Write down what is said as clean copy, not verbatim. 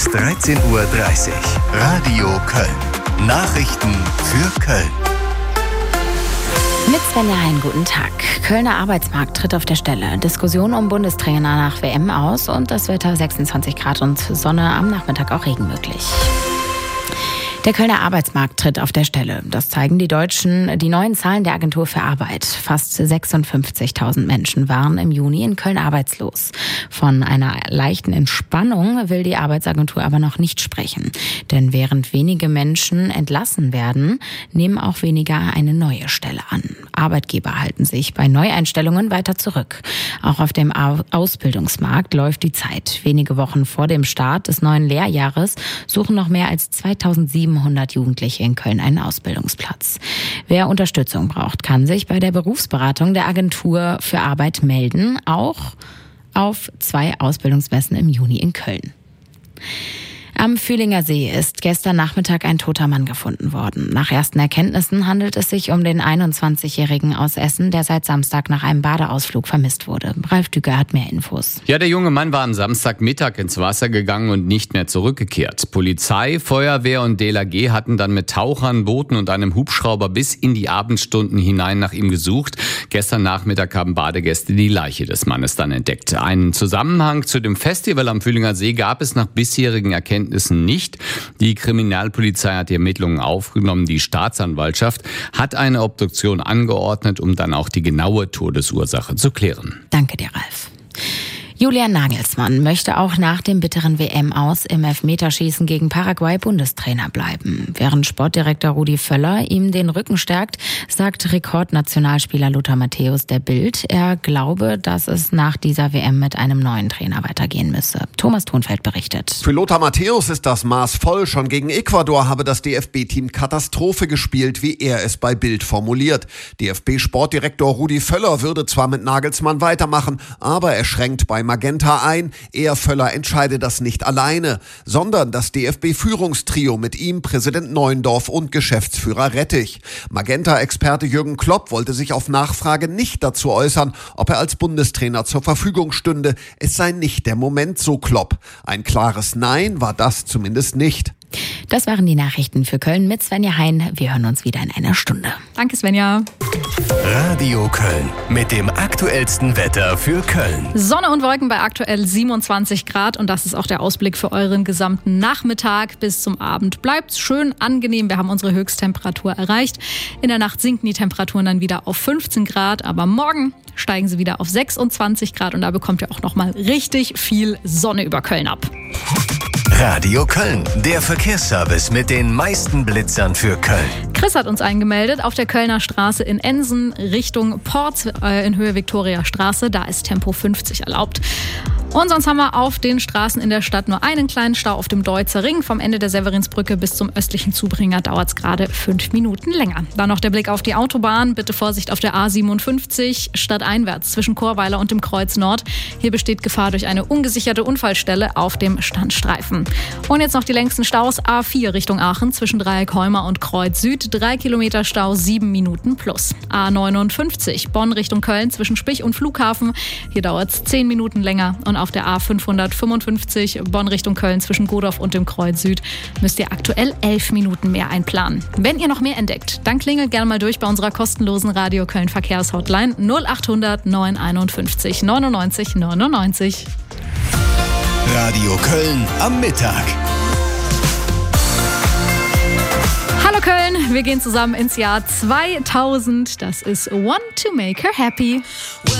13:30 Uhr. Radio Köln. Nachrichten für Köln. Mit Svenja Hein, guten Tag. Kölner Arbeitsmarkt tritt auf der Stelle. Diskussion um Bundestrainer nach WM aus und das Wetter 26 Grad und Sonne, am Nachmittag auch Regen möglich. Der Kölner Arbeitsmarkt tritt auf der Stelle. Das zeigen die neuen Zahlen der Agentur für Arbeit. Fast 56.000 Menschen waren im Juni in Köln arbeitslos. Von einer leichten Entspannung will die Arbeitsagentur aber noch nicht sprechen. Denn während wenige Menschen entlassen werden, nehmen auch weniger eine neue Stelle an. Arbeitgeber halten sich bei Neueinstellungen weiter zurück. Auch auf dem Ausbildungsmarkt läuft die Zeit. Wenige Wochen vor dem Start des neuen Lehrjahres suchen noch mehr als 2700 Jugendliche in Köln einen Ausbildungsplatz. Wer Unterstützung braucht, kann sich bei der Berufsberatung der Agentur für Arbeit melden, auch auf 2 Ausbildungsmessen im Juni in Köln. Am Fühlinger See ist gestern Nachmittag ein toter Mann gefunden worden. Nach ersten Erkenntnissen handelt es sich um den 21-Jährigen aus Essen, der seit Samstag nach einem Badeausflug vermisst wurde. Ralf Düker hat mehr Infos. Ja, der junge Mann war am Samstagmittag ins Wasser gegangen und nicht mehr zurückgekehrt. Polizei, Feuerwehr und DLRG hatten dann mit Tauchern, Booten und einem Hubschrauber bis in die Abendstunden hinein nach ihm gesucht. Gestern Nachmittag haben Badegäste die Leiche des Mannes dann entdeckt. Einen Zusammenhang zu dem Festival am Fühlinger See gab es nach bisherigen Erkenntnissen nicht. Die Kriminalpolizei hat die Ermittlungen aufgenommen. Die Staatsanwaltschaft hat eine Obduktion angeordnet, um dann auch die genaue Todesursache zu klären. Danke dir, Ralf. Julian Nagelsmann möchte auch nach dem bitteren WM-Aus im Elfmeterschießen gegen Paraguay Bundestrainer bleiben. Während Sportdirektor Rudi Völler ihm den Rücken stärkt, sagt Rekordnationalspieler Lothar Matthäus der Bild, er glaube, dass es nach dieser WM mit einem neuen Trainer weitergehen müsse. Thomas Thunfeld berichtet. Für Lothar Matthäus ist das Maß voll. Schon gegen Ecuador habe das DFB-Team Katastrophe gespielt, wie er es bei Bild formuliert. DFB-Sportdirektor Rudi Völler würde zwar mit Nagelsmann weitermachen, aber er schränkt bei Magenta ein, er Völler entscheide das nicht alleine, sondern das DFB-Führungstrio mit ihm Präsident Neuendorf und Geschäftsführer Rettich. Magenta-Experte Jürgen Klopp wollte sich auf Nachfrage nicht dazu äußern, ob er als Bundestrainer zur Verfügung stünde. Es sei nicht der Moment, so Klopp. Ein klares Nein war das zumindest nicht. Das waren die Nachrichten für Köln mit Svenja Hein. Wir hören uns wieder in einer Stunde. Danke, Svenja. Radio Köln mit dem aktuellsten Wetter für Köln. Sonne und Wolken bei aktuell 27 Grad und das ist auch der Ausblick für euren gesamten Nachmittag. Bis zum Abend bleibt's schön angenehm. Wir haben unsere Höchsttemperatur erreicht. In der Nacht sinken die Temperaturen dann wieder auf 15 Grad, aber morgen steigen sie wieder auf 26 Grad und da bekommt ihr auch nochmal richtig viel Sonne über Köln ab. Radio Köln, der Verkehrsservice mit den meisten Blitzern für Köln. Chris hat uns eingemeldet auf der Kölner Straße in Ensen Richtung Porz in Höhe Viktoriastraße. Da ist Tempo 50 erlaubt. Und sonst haben wir auf den Straßen in der Stadt nur einen kleinen Stau auf dem Deutzer Ring. Vom Ende der Severinsbrücke bis zum östlichen Zubringer dauert es gerade 5 Minuten länger. Dann noch der Blick auf die Autobahn. Bitte Vorsicht auf der A57 stadteinwärts zwischen Chorweiler und dem Kreuz Nord. Hier besteht Gefahr durch eine ungesicherte Unfallstelle auf dem Standstreifen. Und jetzt noch die längsten Staus. A4 Richtung Aachen zwischen Dreieckholmer und Kreuz Süd. 3 Kilometer Stau, 7 Minuten plus. A59 Bonn Richtung Köln zwischen Spich und Flughafen. Hier dauert es 10 Minuten länger. Und auf der A555 Bonn Richtung Köln zwischen Godorf und dem Kreuz Süd müsst ihr aktuell 11 Minuten mehr einplanen. Wenn ihr noch mehr entdeckt, dann klingelt gerne mal durch bei unserer kostenlosen Radio Köln Verkehrshotline 0800 951 99 99. Radio Köln am Mittag. Hallo Köln, wir gehen zusammen ins Jahr 2000. Das ist Want to Make Her Happy.